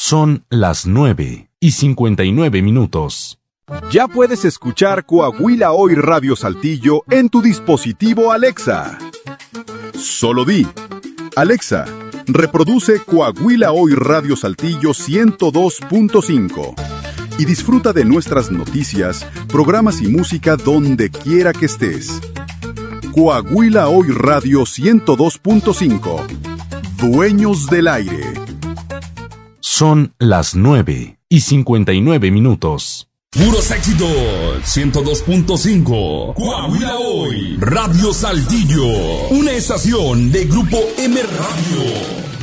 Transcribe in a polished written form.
Son las 9:59. Ya puedes escuchar Coahuila Hoy Radio Saltillo en tu dispositivo Alexa. Solo di: Alexa, reproduce Coahuila Hoy Radio Saltillo 102.5 y disfruta de nuestras noticias, programas y música donde quiera que estés. Coahuila Hoy Radio 102.5. Dueños del aire. Son las 9:59. Puros éxitos, 102.5. Coahuila Hoy, Radio Saltillo. Una estación de Grupo M Radio.